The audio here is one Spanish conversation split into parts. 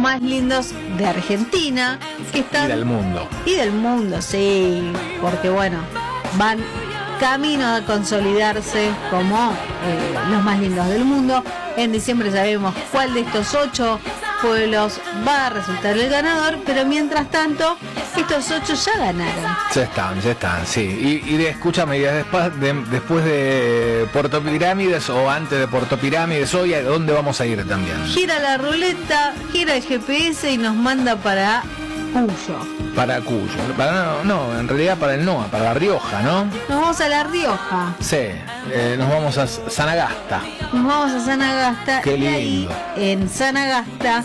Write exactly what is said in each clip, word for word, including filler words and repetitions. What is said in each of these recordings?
más lindos de Argentina, que están... Y del mundo. Y del mundo, sí, porque bueno, van camino a consolidarse como eh, los más lindos del mundo. En diciembre sabemos cuál de estos ocho pueblos va a resultar el ganador, pero mientras tanto, estos ocho ya ganaron. Ya están, ya están, sí. Y, y de, escúchame, y después de, después de Puerto Pirámides o antes de Puerto Pirámides, hoy, ¿a dónde vamos a ir también? Gira la ruleta, gira el G P S y nos manda para Cuyo. Para Cuyo. Para, no, no, en realidad para el N O A, para La Rioja, ¿no? Nos vamos a La Rioja. Sí, eh, nos vamos a Sanagasta. Nos vamos a Sanagasta. Qué y ahí, lindo. en Sanagasta,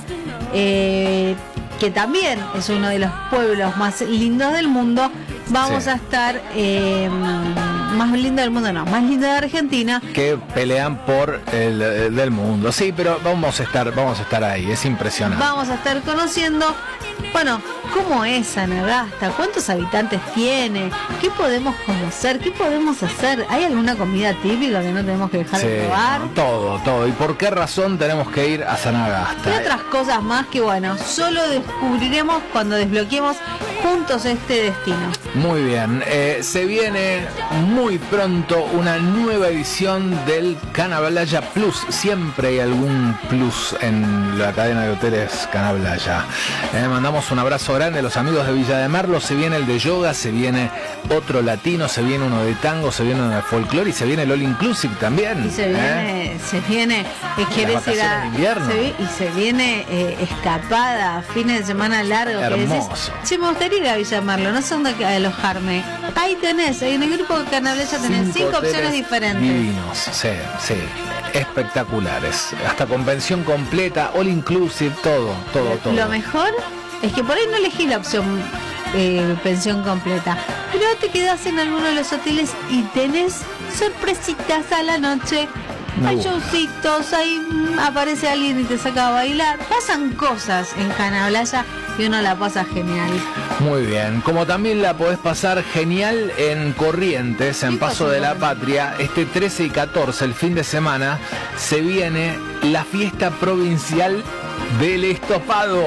eh, que también es uno de los pueblos más lindos del mundo, vamos Sí. a estar, eh, más lindo del mundo, no, más lindo de Argentina. Que pelean por el, el del mundo. Sí, pero vamos a estar, vamos a estar ahí, es impresionante. Vamos a estar conociendo, bueno, cómo es Sanagasta, cuántos habitantes tiene, qué podemos conocer, qué podemos hacer. ¿Hay alguna comida típica que no tenemos que dejar Sí, de probar? todo, todo. ¿Y por qué razón tenemos que ir a Y Sanagasta? otras cosas más que, bueno, solo descubriremos cuando desbloqueemos juntos este destino. Muy bien, eh, se viene muy pronto una nueva edición del Canablaya Plus. Siempre hay algún plus en la cadena de hoteles Canablaya. Eh, mandamos un abrazo grande a los amigos de Villa de Merlo. Se viene el de yoga, se viene otro latino, se viene uno de tango, se viene uno de folclore y se viene el All Inclusive también. Y se viene, ¿eh? se viene, eh, querés ir a- vacaciones de invierno. se vi- y se viene eh, escapada, fines de semana largo. Que decís, Hermoso. che, me gustaría ir a Villa de Merlo, no sé dónde que- alojarme. Ahí tenés, ahí en el grupo de Canablaya tenés cinco, hoteles opciones diferentes. Divinos, sí, sí. Espectaculares. Hasta convención completa, all inclusive, todo, todo, todo. Lo mejor es que por ahí no elegís la opción eh, pensión completa, pero te quedás en alguno de los hoteles y tenés sorpresitas a la noche. Me Hay gusta. showcitos, ahí mm, aparece alguien y te saca a bailar. Pasan cosas en Canablaya y uno la pasa genial. Muy bien, como también la podés pasar genial en Corrientes, en ¿Qué Paso pasa, de la Corrientes? Patria. Este trece y catorce, el fin de semana, se viene la fiesta provincial del estofado.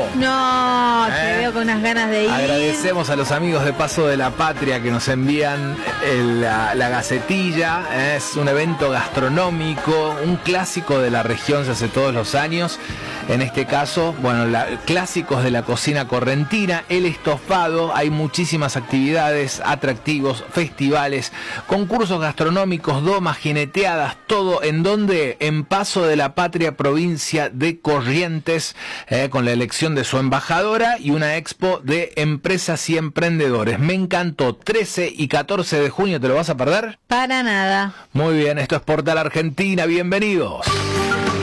No, ¿Eh? te veo con unas ganas de ir. Agradecemos a los amigos de Paso de la Patria que nos envían el- la, la gacetilla. ¿eh? Es un evento gastronómico, un clásico de la región, se hace todos los años. En este caso, bueno, la- clásicos de la cocina correntina, el estofado. Hay muchísimas actividades, atractivos, festivales, concursos gastronómicos, domas, jineteadas, todo en donde, en Paso de la Patria, provincia de Corrientes, eh, con la elección de su embajadora y una expo de empresas y emprendedores. Me encantó. trece y catorce de junio, ¿te lo vas a perder? Para nada. Muy bien, esto es Portal Argentina, bienvenidos.